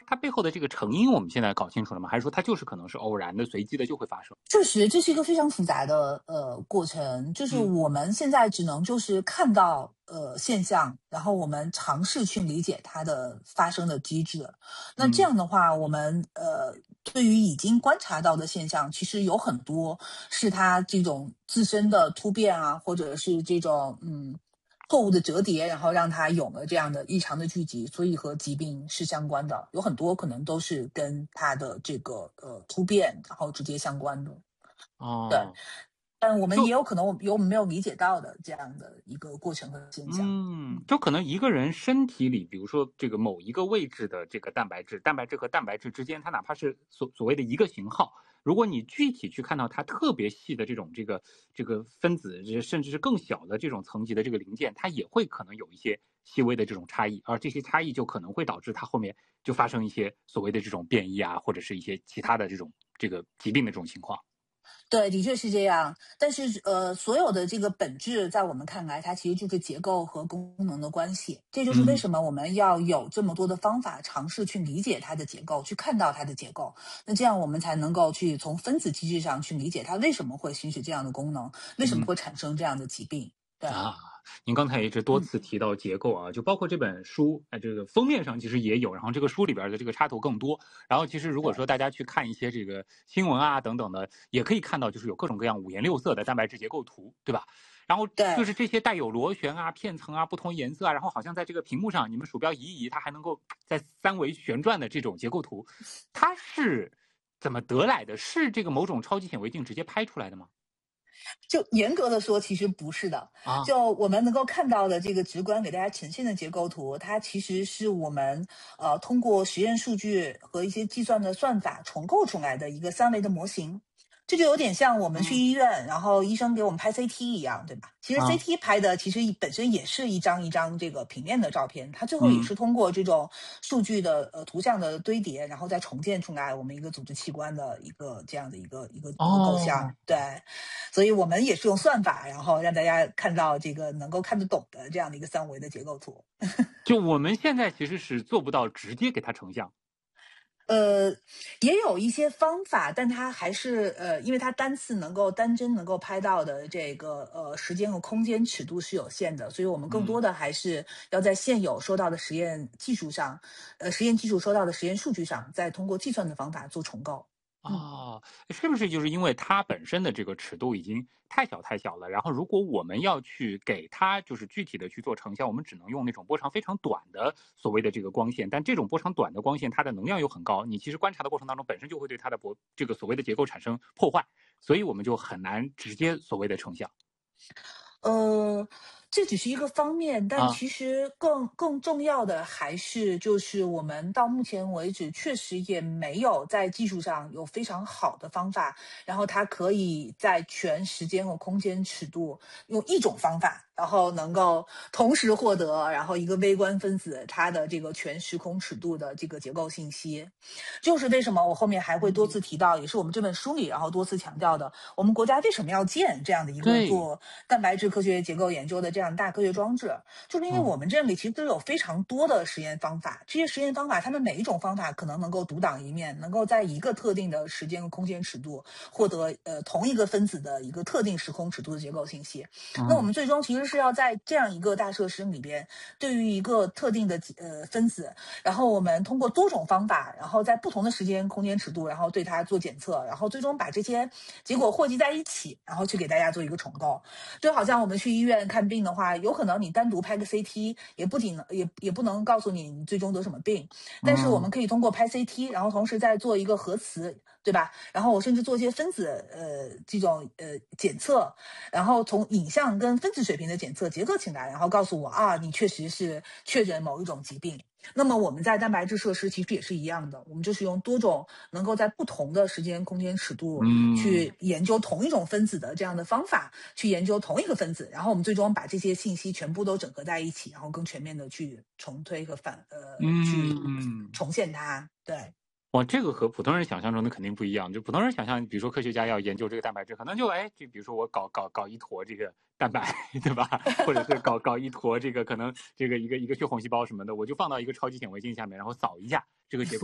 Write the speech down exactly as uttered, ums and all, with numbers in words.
它背后的这个成因我们现在搞清楚了吗？还是说它就是可能是偶然的、随机的就会发生？ 确实，这是一个非常复杂的呃过程，就是我们现在只能就是看到呃现象，然后我们尝试去理解它的发生的机制。那这样的话，我们呃对于已经观察到的现象，其实有很多是它这种自身的突变啊，或者是这种嗯。错误的折叠，然后让它有了这样的异常的聚集，所以和疾病是相关的。有很多可能都是跟它的这个呃突变，然后直接相关的。 哦， 对，但我们也有可能我们有我们没有理解到的这样的一个过程和现象。 嗯，就可能一个人身体里，比如说这个某一个位置的这个蛋白质，蛋白质和蛋白质之间，它哪怕是所所谓的一个型号，如果你具体去看到它特别细的这种这个这个分子，甚至是更小的这种层级的这个零件，它也会可能有一些细微的这种差异，而这些差异就可能会导致它后面就发生一些所谓的这种变异啊，或者是一些其他的这种这个疾病的这种情况。 对，的确是这样。但是，呃，所有的这个本质，在我们看来，它其实就是结构和功能的关系。这就是为什么我们要有这么多的方法，尝试去理解它的结构，去看到它的结构。那这样我们才能够去从分子机制上去理解它为什么会行使这样的功能，为什么会产生这样的疾病。对啊，您刚才也是多次提到结构啊，嗯、就包括这本书，哎，这个封面上其实也有，然后这个书里边的这个插图更多。然后其实如果说大家去看一些这个新闻啊等等的，也可以看到就是有各种各样五颜六色的蛋白质结构图，对吧？然后就是这些带有螺旋啊、片层啊、不同颜色啊，然后好像在这个屏幕上，你们鼠标移一移，它还能够在三维旋转的这种结构图，它是怎么得来的？是这个某种超级显微镜直接拍出来的吗？ 就严格的说，其实不是的。 啊， 就我们能够看到的这个直观给大家呈现的结构图，它其实是我们呃通过实验数据和一些计算的算法重构出来的一个三维的模型。这就有点像我们去医院，嗯、然后医生给我们拍 C T 一样，对吧？其实 C T 拍的其实本身也是一张一张这个平面的照片，它最后也是通过这种数据的呃图像的堆叠，然后再重建出来我们一个组织器官的一个这样的一个一个一个构象。对，所以我们也是用算法，然后让大家看到这个能够看得懂的这样的一个三维的结构图。 就我们现在其实是做不到直接给它成像。 呃，也有一些方法，但它还是呃，因为它单次能够单帧能够拍到的这个呃时间和空间尺度是有限的，所以我们更多的还是要在现有收到的实验技术上，呃，实验技术收到的实验数据上，再通过计算的方法做重构。 哦，是不是就是因为它本身的这个尺度已经太小太小了，然后如果我们要去给它就是具体的去做成像，我们只能用那种波长非常短的所谓的这个光线，但这种波长短的光线它的能量又很高，你其实观察的过程当中本身就会对它的波这个所谓的结构产生破坏，所以我们就很难直接所谓的成像。 呃，这只是一个方面，但其实更、啊、更重要的还是就是我们到目前为止确实也没有在技术上有非常好的方法，然后它可以在全时间和空间尺度用一种方法，然后能够同时获得然后一个微观分子它的这个全时空尺度的这个结构信息。就是为什么我后面还会多次提到，也是我们这本书里然后多次强调的，我们国家为什么要建这样的一个做蛋白质科学结构研究的这样大科学装置，就是因为我们这里其实都有非常多的实验方法，这些实验方法它们每一种方法可能能够独当一面，能够在一个特定的时间和空间尺度获得呃同一个分子的一个特定时空尺度的结构信息。那我们最终其实是要在这样一个大设施里边，对于一个特定的呃分子，然后我们通过多种方法，然后在不同的时间空间尺度，然后对它做检测，然后最终把这些结果汇集在一起，然后去给大家做一个重构。就好像我们去医院看病的话，有可能你单独拍个 C T 也不仅也也不能告诉你你最终得什么病，但是我们可以通过拍 C T， 然后同时再做一个核磁，对吧？然后我甚至做一些分子呃这种呃检测，然后从影像跟分子水平的检测结合起来，然后告诉我啊，你确实是确诊某一种疾病。那么我们在蛋白质设施其实也是一样的，我们就是用多种能够在不同的时间空间尺度去研究同一种分子的这样的方法，去研究同一个分子，然后我们最终把这些信息全部都整合在一起，然后更全面的去重推和反呃去重现它。对。 哇，这个和普通人想象中的肯定不一样。就普通人想象，比如说科学家要研究这个蛋白质，可能就哎，就比如说我搞搞搞一坨这个蛋白，对吧？或者是搞搞一坨这个可能这个一个一个血红细胞什么的，我就放到一个超级显微镜下面，然后扫一下这个结构。